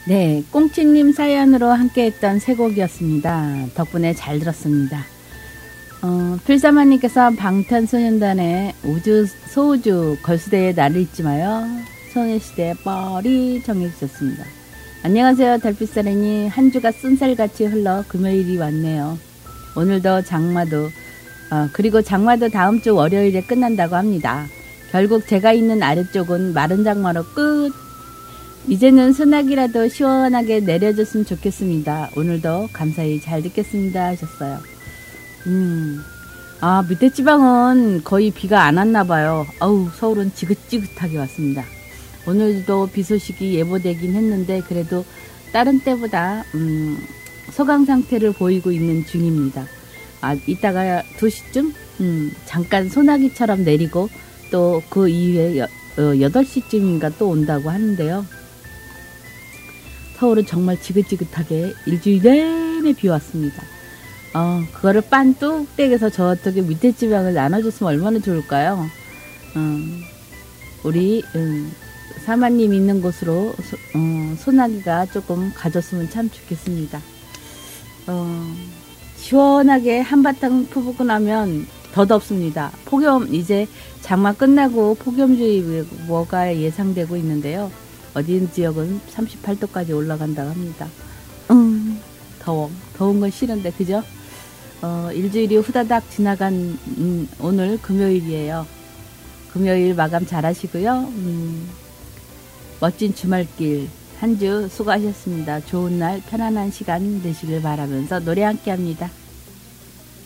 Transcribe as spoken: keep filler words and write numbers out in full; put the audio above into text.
네, 꽁치님 사연으로 함께했던 세 곡이었습니다. 덕분에 잘 들었습니다. 어, 필사마님께서 방탄소년단의 우주 소우주 걸스데이에 나를 잊지 마요. 소녀시대의 뻘이 정해주셨습니다. 안녕하세요, 달빛사랑이. 한 주가 쓴살같이 흘러 금요일이 왔네요. 오늘도 장마도 어, 그리고 장마도 다음 주 월요일에 끝난다고 합니다. 결국 제가 있는 아래쪽은 마른 장마로 끝. 이제는 소나기라도 시원하게 내려줬으면 좋겠습니다. 오늘도 감사히 잘 듣겠습니다 하셨어요. 음, 아, 밑에 지방은 거의 비가 안 왔나봐요. 아우, 서울은 지긋지긋하게 왔습니다. 오늘도 비 소식이 예보되긴 했는데 그래도 다른 때보다 음, 소강 상태를 보이고 있는 중입니다. 아, 이따가 두 시쯤 음, 잠깐 소나기처럼 내리고 또 그 이후에 여, 어, 여덟 시쯤인가 또 온다고 하는데요. 서울은 정말 지긋지긋하게 일주일 내내 비 왔습니다. 어, 그거를 빤 뚝떼기해서 저쪽에 밑에 지방을 나눠줬으면 얼마나 좋을까요? 어, 우리 음, 사마님 있는 곳으로 소, 어, 소나기가 조금 가졌으면 참 좋겠습니다. 어, 시원하게 한바탕 퍼붓고 나면 더 덥습니다. 폭염, 이제 장마 끝나고 폭염주의보가 예상되고 있는데요. 어디 지역은 삼십팔 도까지 올라간다고 합니다. 음, 더워. 더운 건 싫은데, 그죠? 어, 일주일이 후다닥 지나간, 음, 오늘 금요일이에요. 금요일 마감 잘 하시고요. 음, 멋진 주말길, 한 주 수고하셨습니다. 좋은 날, 편안한 시간 되시길 바라면서 노래 함께 합니다.